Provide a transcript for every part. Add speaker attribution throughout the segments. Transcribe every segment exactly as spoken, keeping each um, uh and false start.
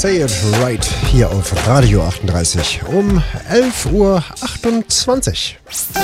Speaker 1: Say It Right hier auf Radio achtunddreißig um elf Uhr achtundzwanzig.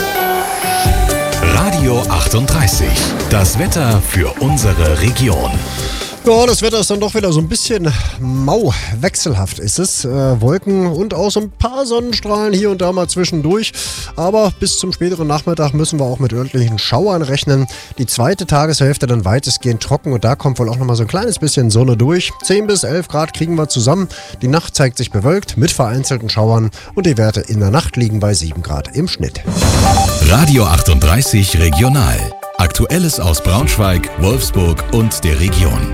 Speaker 2: Radio achtunddreißig, das Wetter für unsere Region.
Speaker 1: Ja, das Wetter ist dann doch wieder so ein bisschen mau, wechselhaft ist es. Äh, Wolken und auch so ein paar Sonnenstrahlen hier und da mal zwischendurch. Aber bis zum späteren Nachmittag müssen wir auch mit örtlichen Schauern rechnen. Die zweite Tageshälfte dann weitestgehend trocken und da kommt wohl auch nochmal so ein kleines bisschen Sonne durch. zehn bis elf Grad kriegen wir zusammen. Die Nacht zeigt sich bewölkt mit vereinzelten Schauern und die Werte in der Nacht liegen bei sieben Grad im Schnitt.
Speaker 2: Radio achtunddreißig Regional. Aktuelles aus Braunschweig, Wolfsburg und der Region.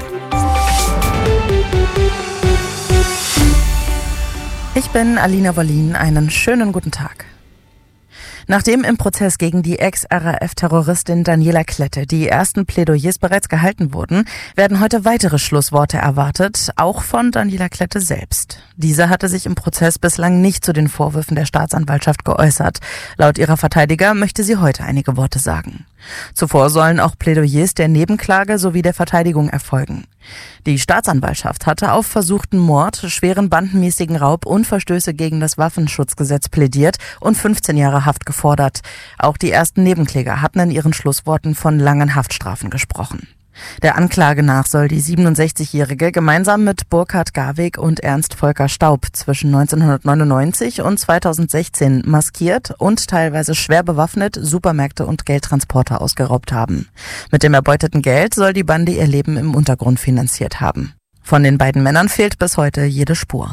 Speaker 3: Ich bin Alina Wollin, einen schönen guten Tag. Nachdem im Prozess gegen die Ex-R A F-Terroristin Daniela Klette die ersten Plädoyers bereits gehalten wurden, werden heute weitere Schlussworte erwartet, auch von Daniela Klette selbst. Diese hatte sich im Prozess bislang nicht zu den Vorwürfen der Staatsanwaltschaft geäußert. Laut ihrer Verteidiger möchte sie heute einige Worte sagen. Zuvor sollen auch Plädoyers der Nebenklage sowie der Verteidigung erfolgen. Die Staatsanwaltschaft hatte auf versuchten Mord, schweren bandenmäßigen Raub und Verstöße gegen das Waffenschutzgesetz plädiert und fünfzehn Jahre Haft gefordert. Auch die ersten Nebenkläger hatten in ihren Schlussworten von langen Haftstrafen gesprochen. Der Anklage nach soll die siebenundsechzigjährige gemeinsam mit Burkhard Garweg und Ernst Volker Staub zwischen neunzehnhundertneunundneunzig und zweitausendsechzehn maskiert und teilweise schwer bewaffnet Supermärkte und Geldtransporter ausgeraubt haben. Mit dem erbeuteten Geld soll die Bande ihr Leben im Untergrund finanziert haben. Von den beiden Männern fehlt bis heute jede Spur.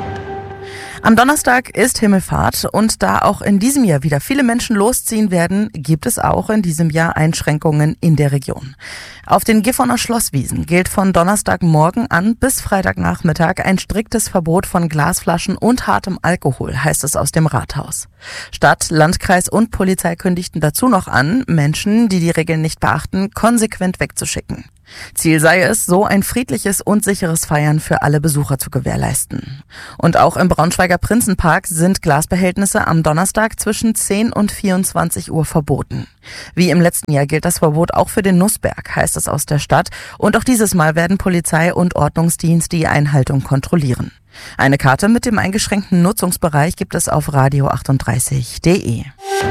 Speaker 3: Am Donnerstag ist Himmelfahrt und da auch in diesem Jahr wieder viele Menschen losziehen werden, gibt es auch in diesem Jahr Einschränkungen in der Region. Auf den Gifhorner Schlosswiesen gilt von Donnerstagmorgen an bis Freitagnachmittag ein striktes Verbot von Glasflaschen und hartem Alkohol, heißt es aus dem Rathaus. Stadt, Landkreis und Polizei kündigten dazu noch an, Menschen, die die Regeln nicht beachten, konsequent wegzuschicken. Ziel sei es, so ein friedliches und sicheres Feiern für alle Besucher zu gewährleisten. Und auch im Braunschweiger Prinzenpark sind Glasbehältnisse am Donnerstag zwischen zehn und vierundzwanzig Uhr verboten. Wie im letzten Jahr gilt das Verbot auch für den Nussberg, heißt es aus der Stadt. Und auch dieses Mal werden Polizei und Ordnungsdienst die Einhaltung kontrollieren. Eine Karte mit dem eingeschränkten Nutzungsbereich gibt es auf radio achtunddreißig punkt de.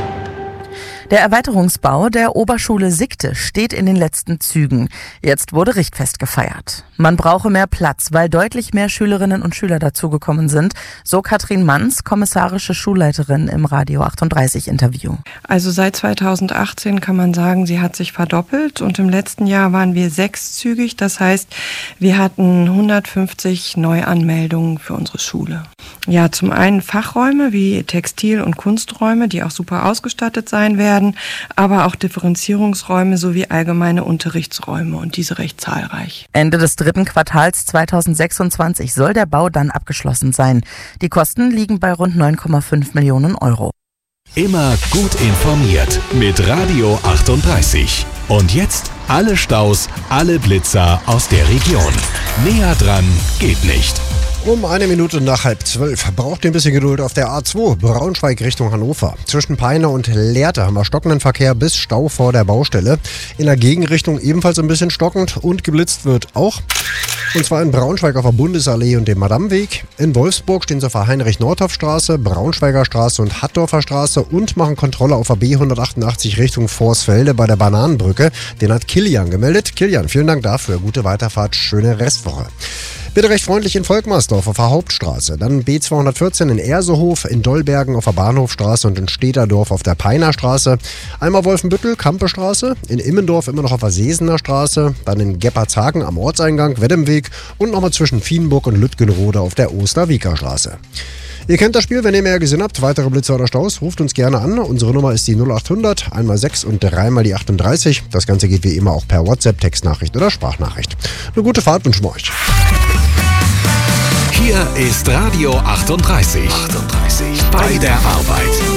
Speaker 3: Der Erweiterungsbau der Oberschule Sickte steht in den letzten Zügen. Jetzt wurde richtfest gefeiert. Man brauche mehr Platz, weil deutlich mehr Schülerinnen und Schüler dazugekommen sind, so Katrin Manns, kommissarische Schulleiterin im Radio achtunddreißig Interview.
Speaker 4: Also seit zweitausendachtzehn kann man sagen, sie hat sich verdoppelt und im letzten Jahr waren wir sechszügig. Das heißt, wir hatten hundertfünfzig Neuanmeldungen für unsere Schule. Ja, zum einen Fachräume wie Textil- und Kunsträume, die auch super ausgestattet sein werden, aber auch Differenzierungsräume sowie allgemeine Unterrichtsräume und diese recht zahlreich.
Speaker 3: Ende des dritten Quartals zweitausendsechsundzwanzig soll der Bau dann abgeschlossen sein. Die Kosten liegen bei rund neun Komma fünf Millionen Euro.
Speaker 2: Immer gut informiert mit Radio achtunddreißig. Und jetzt alle Staus, alle Blitzer aus der Region. Näher dran geht nicht.
Speaker 1: Um eine Minute nach halb zwölf braucht ihr ein bisschen Geduld auf der A zwei, Braunschweig Richtung Hannover. Zwischen Peine und Lehrte haben wir stockenden Verkehr bis Stau vor der Baustelle. In der Gegenrichtung ebenfalls ein bisschen stockend und geblitzt wird auch. Und zwar in Braunschweig auf der Bundesallee und dem Madamweg. In Wolfsburg stehen sie auf der Heinrich-Nordhoff-Straße, Braunschweiger Straße und Hattdorfer Straße und machen Kontrolle auf der B hundertachtundachtzig Richtung Vorsfelde bei der Bananenbrücke. Den hat Kilian gemeldet. Kilian, vielen Dank dafür. Gute Weiterfahrt, schöne Restwoche. Bitte recht freundlich in Volkmarsdorf auf der Hauptstraße, dann B zweihundertvierzehn in Ersehof, in Dollbergen auf der Bahnhofstraße und in Städterdorf auf der Peinerstraße. Einmal Wolfenbüttel, Kampestraße, in Immendorf immer noch auf der Sesener Straße, dann in Geppardshagen am Ortseingang, Weddemweg und nochmal zwischen Vienburg und Lütgenrode auf der Osterwieker Straße. Ihr kennt das Spiel, wenn ihr mehr gesehen habt, weitere Blitzer oder Staus, ruft uns gerne an. Unsere Nummer ist die null achthundert, einmal sechs und dreimal die achtunddreißig. Das Ganze geht wie immer auch per WhatsApp, Textnachricht oder Sprachnachricht. Eine gute Fahrt wünschen wir euch.
Speaker 2: Hier ist Radio achtunddreißig. achtunddreißig. Bei der Arbeit.